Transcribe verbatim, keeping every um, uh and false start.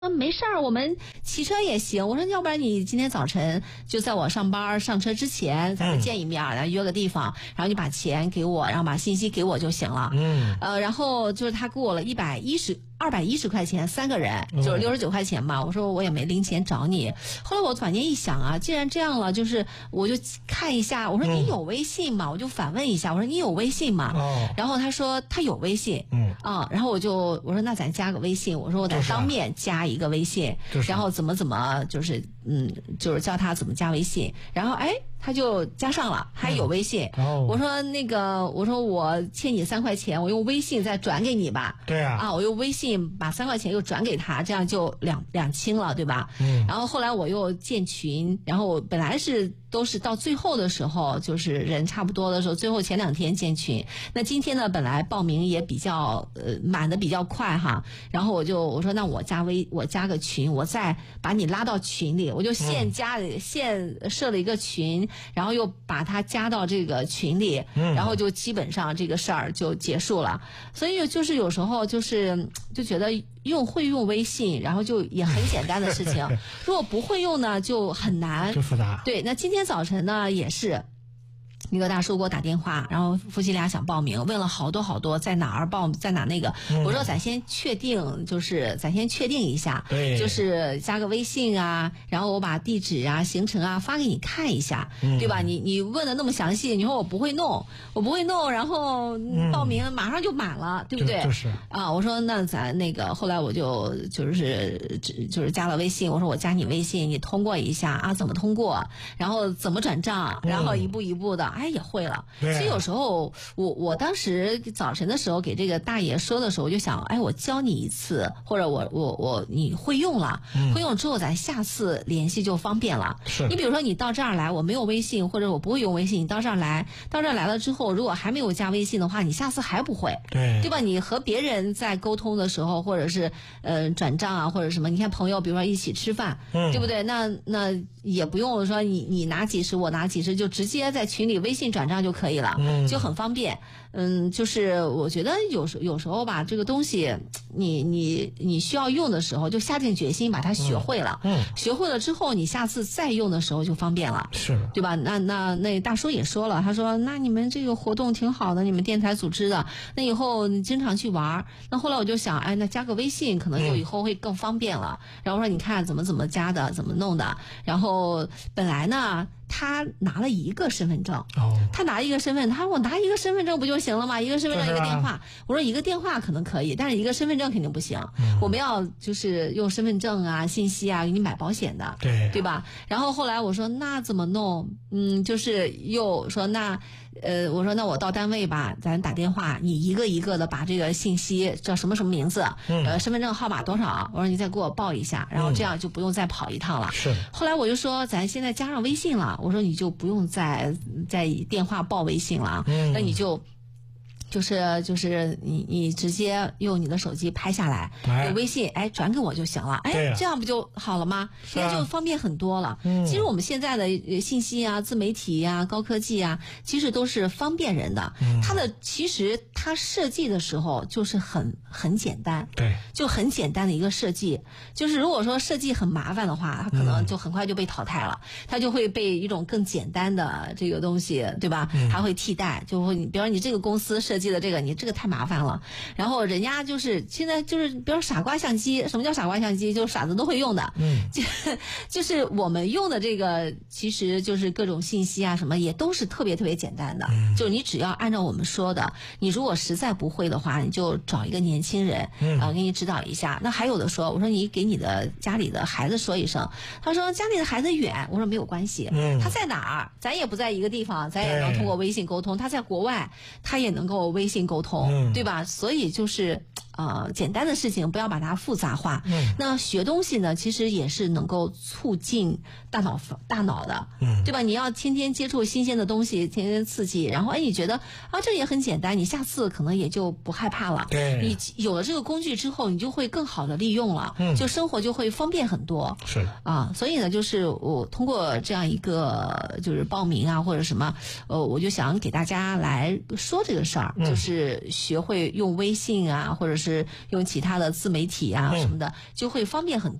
嗯，没事儿，我们骑车也行。我说，要不然你今天早晨就在我上班上车之前，咱们见一面，然后约个地方，然后你把钱给我，然后把信息给我就行了。 嗯， 呃，然后就是他给我了一百一十。二百一十块钱三个人，就是六十九块钱嘛。我说我也没零钱找你。后来我转念一想啊，既然这样了，就是我就看一下。我说你有微信吗？我就反问一下，我说你有微信吗？ 哦。 然后他说他有微信。 嗯。 啊，然后我就我说那咱加个微信。我说我得当面加一个微信，然后怎么怎么就是嗯，就是教他怎么加微信。然后哎。他就加上了，还有微信。 嗯哦、 我说那个，我说我欠你三块钱，我用微信再转给你吧。 对啊。 啊，我用微信把三块钱又转给他，这样就两两清了，对吧？ 嗯。 然后后来我又建群，然后我本来是都是到最后的时候，就是人差不多的时候，最后前两天建群。那今天呢，本来报名也比较呃满的比较快哈，然后我就我说那我加微我加个群，我再把你拉到群里，我就现加、嗯、现设了一个群。然后又把他加到这个群里， 嗯、 然后就基本上这个事儿就结束了。所以就是有时候就是就觉得用会用微信，然后就也很简单的事情。如果不会用呢，就很难， 就复杂。 对，那今天早晨呢也是。那个大叔给我打电话，然后夫妻俩想报名，问了好多好多，在哪儿报，在哪那个。嗯、我说咱先确定，就是咱先确定一下， 对， 就是加个微信啊，然后我把地址啊、行程啊发给你看一下， 嗯、 对吧？你你问的那么详细，你说我不会弄，我不会弄，然后报名马上就满了，嗯、对不对？ 就就是啊，我说那咱那个后来我就就是就是加了微信，我说我加你微信，你通过一下啊，怎么通过，然后怎么转账，然后一步一步的。嗯哎，也会了。 其实有时候，我我当时早晨的时候给这个大爷说的时候，我就想，哎，我教你一次，或者我我我你会用了，嗯、会用之后，咱下次联系就方便了。 是。 你比如说，你到这儿来，我没有微信，或者我不会用微信，你到这儿来，到这儿来了之后，如果还没有加微信的话，你下次还不会， 对对吧？你和别人在沟通的时候，或者是呃转账啊，或者什么，你看朋友，比如说一起吃饭， 嗯、 对不对？那那也不用说你你拿几十，我拿几十，就直接在群里微信转账就可以了， 嗯、 就很方便。嗯，就是我觉得有时有时候吧，这个东西你你你需要用的时候，就下定决心把它学会了。 嗯， 学会了之后，你下次再用的时候就方便了， 是， 对吧？那那那大叔也说了，他说那你们这个活动挺好的，你们电台组织的，那以后你经常去玩。那后来我就想，哎，那加个微信可能就以后会更方便了。嗯、然后说你看怎么怎么加的，怎么弄的。然后本来呢。他拿了一个身份证， 哦， 他拿一个身份，他说我拿一个身份证不就行了吗？一个身份证一个电话，我说一个电话可能可以，但是一个身份证肯定不行。嗯、我们要就是用身份证啊、信息啊给你买保险的， 对对吧？然后后来我说那怎么弄？嗯，就是又说那呃，我说那我到单位吧，咱打电话，你一个一个的把这个信息叫什么什么名字， 嗯、 呃，身份证号码多少？我说你再给我报一下，然后这样就不用再跑一趟了。 是、嗯。 后来我就说咱现在加上微信了。我说你就不用再再电话报微信了， 嗯、 那你就就是就是你你直接用你的手机拍下来， 哎、 有微信哎转给我就行了，哎、啊、这样不就好了吗？现在就方便很多了。 嗯、 其实我们现在的信息啊、自媒体啊、高科技啊，其实都是方便人的。 嗯、 它的其实它设计的时候就是很很简单， 对， 就很简单的一个设计。就是如果说设计很麻烦的话，它可能就很快就被淘汰了，嗯、它就会被一种更简单的这个东西，对吧？ 嗯、 它会替代，就会你比如说你这个公司设计的这个，你这个太麻烦了。然后人家就是现在就是比如说傻瓜相机，什么叫傻瓜相机？就傻子都会用的， 嗯， 就就是我们用的这个，其实就是各种信息啊什么也都是特别特别简单的， 嗯、 就你只要按照我们说的，你如果实在不会的话，你就找一个年轻人，嗯，啊，给你指导一下。那还有的说，我说你给你的家里的孩子说一声，他说家里的孩子远，我说没有关系， 嗯， 他在哪儿，咱也不在一个地方，咱也能通过微信沟通。他在国外，他也能够微信沟通， 嗯、 对吧？所以就是呃，简单的事情不要把它复杂化。 嗯，那学东西呢，其实也是能够促进大脑大脑的， 嗯， 对吧？你要天天接触新鲜的东西，天天刺激，然后哎，你觉得啊，这也很简单，你下次可能也就不害怕了。 对， 你有了这个工具之后，你就会更好的利用了，嗯，就生活就会方便很多。 是啊，所以呢，就是我通过这样一个就是报名啊或者什么，呃，我就想给大家来说这个事儿，嗯，就是学会用微信啊，或者是是用其他的自媒体啊什么的， 嗯、 就会方便很